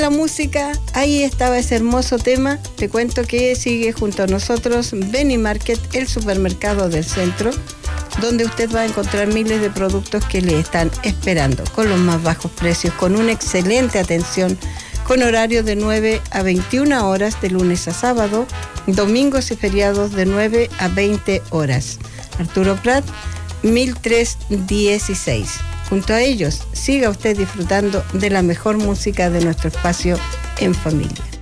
La música, ahí estaba ese hermoso tema. Te cuento que sigue junto a nosotros Beni Market, el supermercado del centro, donde usted va a encontrar miles de productos que le están esperando, con los más bajos precios, con una excelente atención, con horario de 9 a 21 horas de lunes a sábado, domingos y feriados de 9 a 20 horas. Arturo Prat, 1316. Junto a ellos, siga usted disfrutando de la mejor música de nuestro espacio en familia.